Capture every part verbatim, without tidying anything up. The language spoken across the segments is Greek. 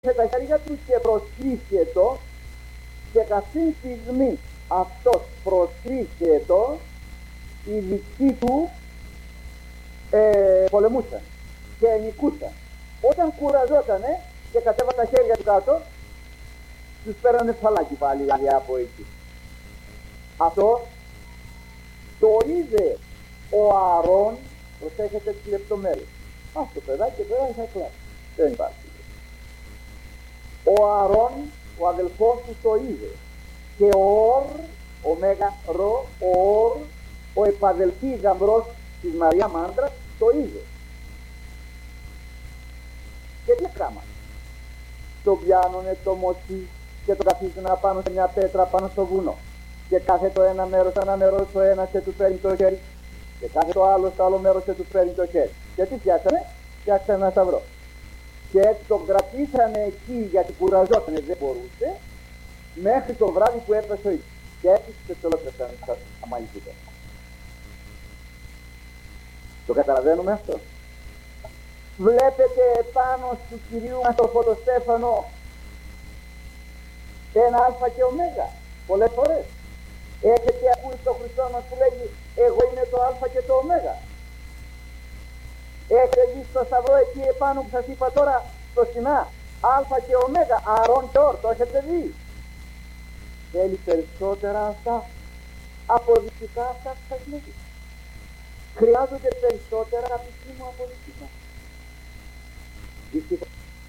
σε τα χέρια του και προσκύσεται, και καθήν στιγμή αυτός προσκύσεται, οι δικοί του ε, πολεμούσαν και νικούσαν. Όταν κουραζότανε και κατέβα τα χέρια του κάτω, τους πέρανε φαλάκι πάλι από εκεί. Αυτό το είδε ο Ααρών, προσέχετε τις λεπτομέρειες. Αυτό το παιδάκι τώρα θα κλάσει. Δεν υπάρχει. Ο Ααρών, ο αδελφός του, το είδε. Και ο Ορ, ο Μέγα Ρο, ο Ορ, ο επαδελφή γαμπρός της Μαρία Μάντρα, το είδε. Και τι έκανα. Το πιάνουνε το μοτσί και το καθίσουν πάνω σε μια πέτρα πάνω στο βουνό. Και κάθε το ένα μέρος, ένα μέρος το ένα και του παίρνει το χέρι. Και κάθε το άλλο στο άλλο μέρος και του παίρνει το χέρι. Και τι φτιάξανε, φτιάξανε ένα σταυρό. Και έτσι τον κρατήσανε εκεί γιατί κουραζότανε, δεν μπορούσε, μέχρι το βράδυ που έπεσε ο ήλιος. Και έτσι και το λότρεψαν στα αμαγητικά. Το καταλαβαίνουμε αυτό. Βλέπετε επάνω του Κυρίου μας το φωτοστέφανο ένα α και ω. Πολλές φορές. Έχετε ακούσει τον Χριστό μας που λέγει εγώ είμαι το α και το ω. Έχετε δει στο σταυρό εκεί επάνω που σας είπα τώρα στο Σινά α και ω, Ααρών και Ορ, το έχετε δει. Θέλει περισσότερα αυτά αποδεικτικά αυτά που σας λέγει. Χρειάζονται περισσότερα αγαπητοί μου αποδεικτικά. Δυστυχώς.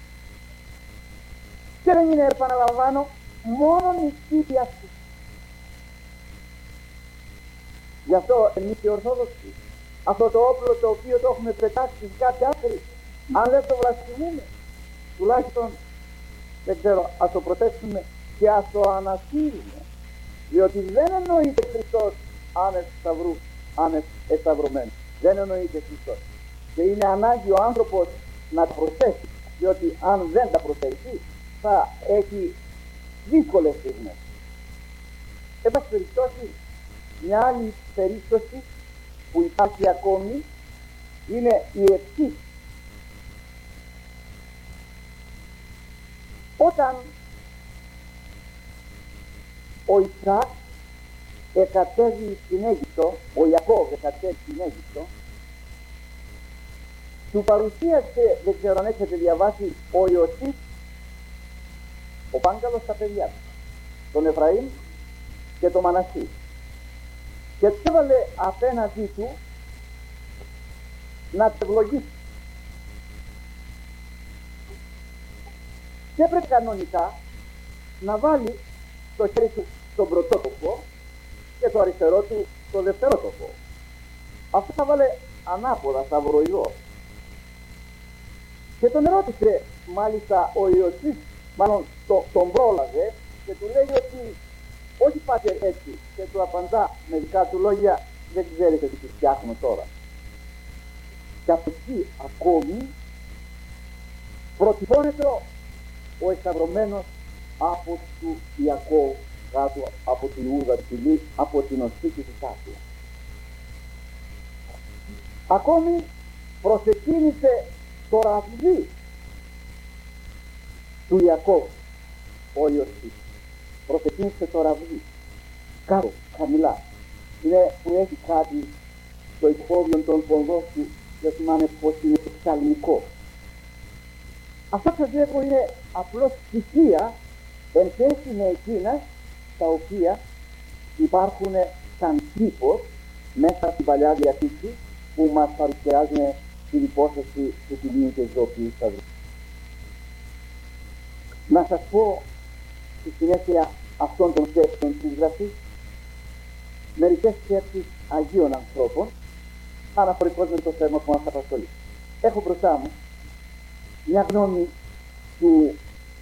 Και δεν είναι, επαναλαμβάνω, μόνο οι τύποι αυτοί. Γι' αυτό εμείς οι Ορθόδοξοι, αυτό το όπλο το οποίο το έχουμε πετάξει σε κάποια άκρη, αν δεν το βλασφημούμε, τουλάχιστον, δεν ξέρω, ας το προτέσουμε και ας το ανασύρουμε. Διότι δεν εννοείται Χριστός άνευ σταυρού, άνευ εσταυρωμένου. Δεν εννοείται Χριστός. Και είναι ανάγκη ο άνθρωπος να τα προσθέσει. Διότι αν δεν τα προσθέσει, θα έχει δύσκολες στιγμές. Εν πάση περιπτώσει, μια άλλη περίπτωση που υπάρχει ακόμη είναι η εξής. Όταν ο Ισαάκ εκατέβη στην Αίγυπτο, ο Ιακώβ εκατέβη στην Αίγυπτο, του παρουσίασε, δεν ξέρω αν έχετε διαβάσει, ο Ιωσήφ, ο Πάγκαλος, τα παιδιά του, τον Εφραήμ και τον Μανασί. Και του έβαλε απέναντί του να του ευλογήσει. Και έπρεπε κανονικά να βάλει το χέρι του στον πρωτότοπο και το αριστερό του στο δευτερότοπο. Αυτό θα βάλε ανάποδα, σταυροειδώς. Και τον ρώτησε μάλιστα ο Ιωσήφ, μάλλον το, τον πρόλαβε και του λέει ότι όχι πάτε έτσι, και του απαντά με δικά του λόγια, δεν ξέρετε τι φτιάχνω τώρα. Και από εκεί ακόμη προτυπώνεται ο εσταυρωμένος από του Ιακώβ κάτω από την Ιούδα ψηλή, από την οστή και τη Σάπια. Ακόμη προσεκίνησε το ραβδί του Ιακώβ, ο Ιωσήφ. Προσεκίνησε το ραβδί κάτω, χαμηλά. Είναι που έχει κάτι στο υπόβιο των ποδών του, δεν θυμάμαι πως είναι το ψαλμικό. Αυτό που σας λέγω είναι απλώς στοιχεία εν σχέση με εκείνα τα οποία υπάρχουν σαν τύπος μέσα στην Παλιά Διαθήκη που μας παρουσιάζουν την υπόθεση του Κυρίου και ζωοποιού σταυρού. Να σας πω στη συνέχεια αυτών των σκέψεων της Γραφής μερικές σκέψεις Αγίων ανθρώπων αναφορικώς με το θέμα που μας απασχολεί. Έχω μπροστά μου μια γνώμη του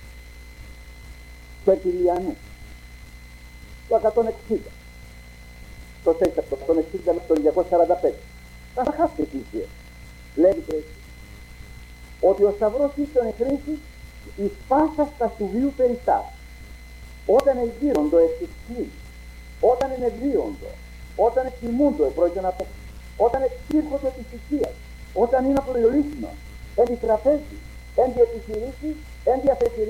Περτιλιανού, το εκατόν εξήντα, το εκατόν εξήντα με το διακόσια σαράντα πέντε. Θα χάσετε τι λέγεται έτσι, ότι ο Σταυρός ήρθον χρήση εις πάσα στα σουβίου περιστάσεις, όταν εγγύροντο εξυξλή, όταν ενεδρίοντο, όταν εκτιμούντο επρόκειο να πω, όταν εξήρχονται της θυσίας, όταν είναι απολυολίσιμο, εν τη τραπέζη, εν δι' επιχειρήσει, εν δι' αφετηρήσει.